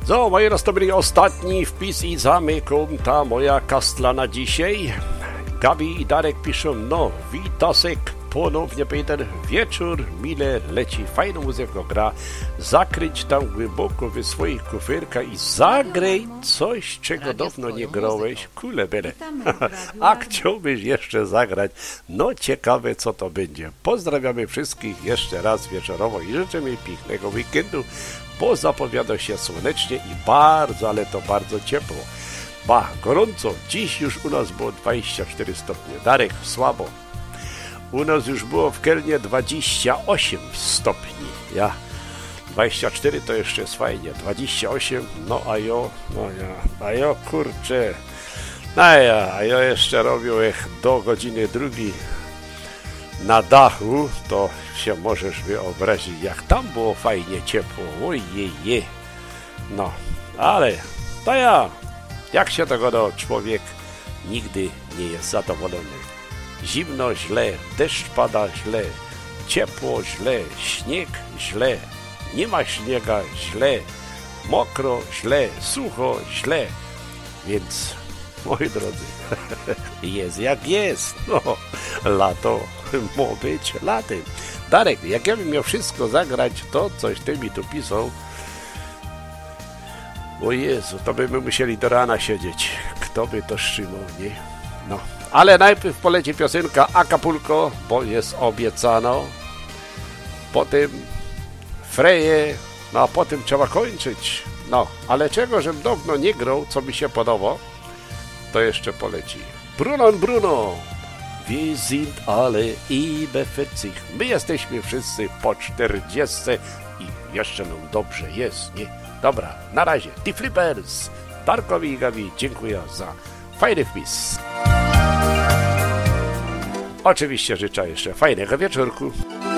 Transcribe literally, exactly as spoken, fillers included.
So, moi raz to byli ostatni wpis i zamykam ta moja kastla na dzisiaj. Gabi i Darek piszą, no, witasek, ponownie Peter, wieczór mile leci, fajną muzykę gra, zakryć tam głęboko w swoich kuferkach i zagraj coś, czego dawno nie grałeś, kule bele. A chciałbyś jeszcze zagrać, no ciekawe co to będzie. Pozdrawiamy wszystkich jeszcze raz wieczorowo i życzymy pięknego weekendu, bo zapowiada się słonecznie i bardzo, ale to bardzo ciepło. Ba, gorąco, dziś już u nas było dwadzieścia cztery stopnie. Darek, słabo. U nas już było w Kelnie dwadzieścia osiem stopni. Ja, dwadzieścia cztery to jeszcze jest fajnie. dwadzieścia osiem, no a jo, no ja, a jo, kurczę. No ja, a ja jeszcze robił ich do godziny drugiej na dachu, to się możesz wyobrazić, jak tam było fajnie ciepło. Ojeje. No, ale to ja, jak się tego do człowiek nigdy nie jest zadowolony. Zimno źle, deszcz pada źle, ciepło źle, śnieg źle, nie ma śniega źle, mokro źle, sucho źle. Więc, moi drodzy, jest jak jest. No, lato ma być latem. Darek, jak ja bym miał wszystko zagrać, to coś ty mi tu pisał. O Jezu, to byśmy musieli do rana siedzieć. Kto by to trzymał, nie? No, ale najpierw poleci piosenka Acapulco, bo jest obiecano. Potem Freje, no a potem trzeba kończyć. No, ale czego, żem dawno nie grał, co mi się podoba, to jeszcze poleci. Bruno Bruno, wir sind alle über vierzig. My jesteśmy wszyscy po czterdziestce i jeszcze nam dobrze jest, nie? Dobra, na razie. Die Flippers, Darkowi i Gabi, dziękuję za fajny wpis. Oczywiście życzę jeszcze fajnego wieczorku.